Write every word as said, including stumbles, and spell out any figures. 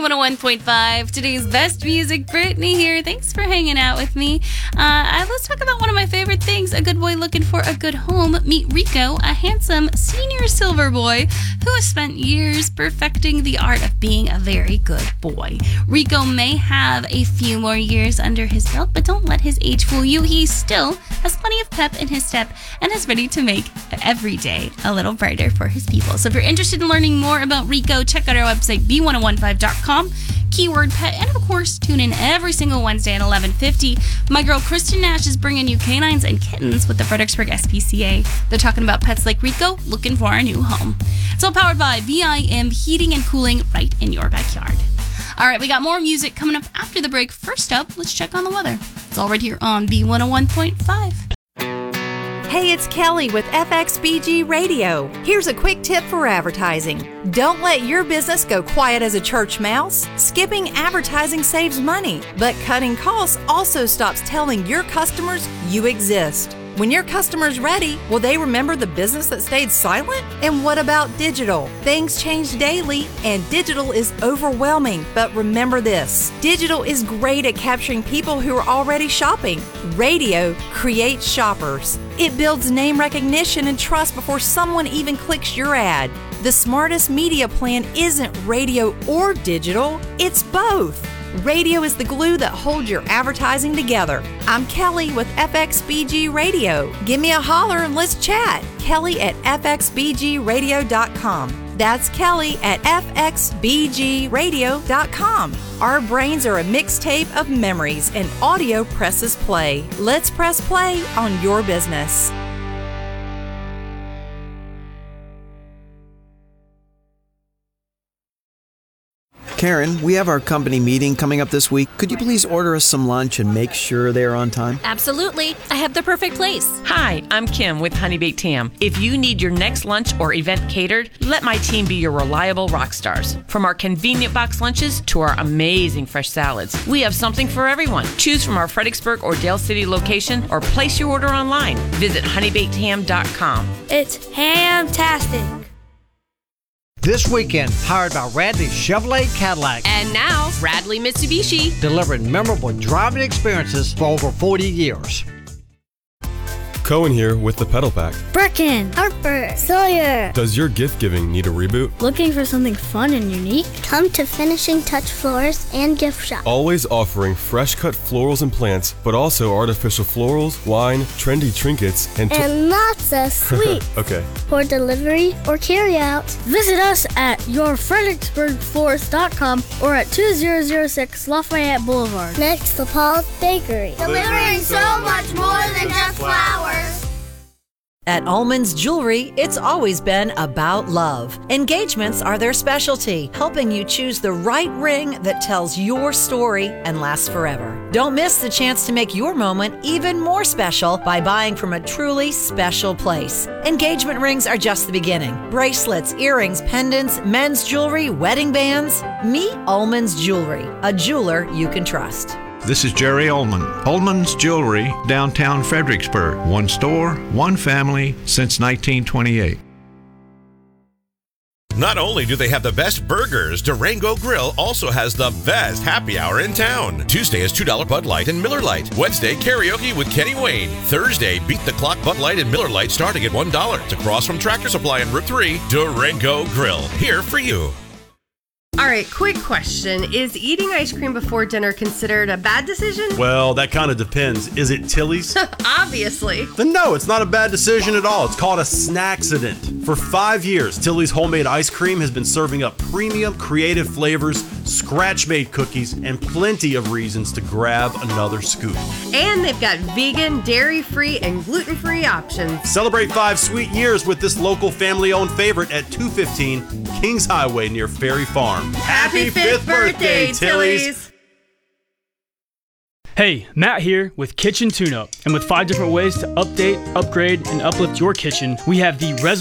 one oh one point five. Today's best music, Brittany here. Thanks for hanging out with me. Uh, let's talk about one of my favorite things. A good boy looking for a good home. Meet Rico, a handsome senior silver boy who has spent years perfecting the art of being a very good boy. Rico may have a few more years under his belt, but don't let his age fool you. He still has plenty of pep in his step and is ready to make every day a little brighter for his people. So if you're interested in learning more about Rico, check out our website, b ten fifteen dot com, keyword pet, and of course, tune in every single Wednesday at eleven fifty. My girl Kristen Nash is bringing you canines and kittens with the Fredericksburg S P C A. They're talking about pets like Rico looking for a new home. It's all powered by V I M Heating and Cooling right in your backyard. All right, we got more music coming up after the break. First up, let's check on the weather. It's all right here on B one oh one point five. Hey, it's Kelly with F X B G Radio. Here's a quick tip for advertising. Don't let your business go quiet as a church mouse. Skipping advertising saves money, but cutting costs also stops telling your customers you exist. When your customer's ready, will they remember the business that stayed silent? And what about digital? Things change daily, and digital is overwhelming. But remember this, digital is great at capturing people who are already shopping. Radio creates shoppers. It builds name recognition and trust before someone even clicks your ad. The smartest media plan isn't radio or digital, it's both. Radio is the glue that holds your advertising together. I'm Kelly with F X B G Radio. Give me a holler and let's chat. Kelly at f x b g radio dot com. That's Kelly at f x b g radio dot com. Our brains are a mixtape of memories and audio presses play. Let's press play on your business. Karen, we have our company meeting coming up this week. Could you please order us some lunch and make sure they're on time? Absolutely. I have the perfect place. Hi, I'm Kim with Honey Baked Ham. If you need your next lunch or event catered, let my team be your reliable rock stars. From our convenient box lunches to our amazing fresh salads, we have something for everyone. Choose from our Fredericksburg or Dale City location or place your order online. Visit honey baked ham dot com. It's ham-tastic. This weekend, powered by Radley Chevrolet Cadillac. And now, Radley Mitsubishi. Delivering memorable driving experiences for over forty years. Cohen here with the Pedal Pack. Brecken, Harper, Sawyer. Does your gift giving need a reboot? Looking for something fun and unique? Come to Finishing Touch Floors and Gift Shop. Always offering fresh cut florals and plants, but also artificial florals, wine, trendy trinkets, and... To- and lots of sweets. Okay. For delivery or carry out. Visit us at your fredericksburg florist dot com or at two thousand six Lafayette Boulevard. Next to Paul's Bakery. Delivering so much more than just flowers. At Ullman's Jewelry, it's always been about love. Engagements are their specialty, helping you choose the right ring that tells your story and lasts forever. Don't miss the chance to make your moment even more special by buying from a truly special place. Engagement rings are just the beginning. Bracelets, earrings, pendants, men's jewelry, wedding bands. Meet Ullman's Jewelry, a jeweler you can trust. This is Jerry Ullman. Ullman's Jewelry, downtown Fredericksburg. One store, one family since nineteen twenty-eight. Not only do they have the best burgers, Durango Grill also has the best happy hour in town. Tuesday is two dollars Bud Light and Miller Lite. Wednesday, karaoke with Kenny Wayne. Thursday, Beat the Clock Bud Light and Miller Lite starting at one dollar. It's across from Tractor Supply on Route three. Durango Grill, here for you. All right, quick question. Is eating ice cream before dinner considered a bad decision? Well, that kind of depends. Is it Tilly's? Obviously. Then no, it's not a bad decision at all. It's called a snacksident. For five years, Tilly's Homemade Ice Cream has been serving up premium, creative flavors, scratch-made cookies, and plenty of reasons to grab another scoop. And they've got vegan, dairy-free, and gluten-free options. Celebrate five sweet years with this local family-owned favorite at two fifteen Kings Highway near Ferry Farm. Happy fifth birthday, Tilly's! Hey, Matt here with Kitchen Tune-Up. And with five different ways to update, upgrade, and uplift your kitchen, we have the Res